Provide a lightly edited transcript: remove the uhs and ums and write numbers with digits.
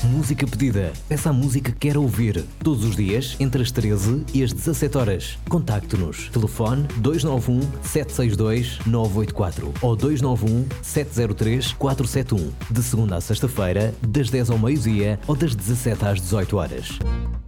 Música pedida. Peça a música que quer ouvir. Todos os dias, entre as 13 e as 17 horas. Contacte-nos. Telefone 291 762 984 ou 291 703 471. De segunda à sexta-feira, das 10 ao meio-dia ou das 17 às 18 horas.